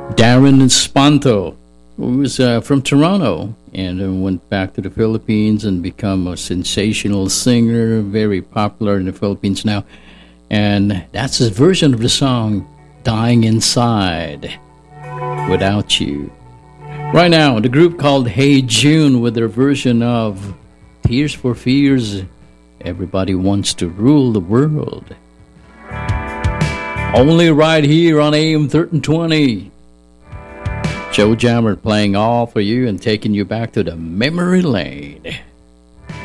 Darren Espanto, who was from Toronto and went back to the Philippines and become a sensational singer, very popular in the Philippines now. And that's his version of the song, Dying Inside, Without You. Right now, the group called Hey June with their version of Tears for Fears, Everybody Wants to Rule the World. Only right here on AM 1320. Joe Jammer playing all for you and taking you back to the memory lane.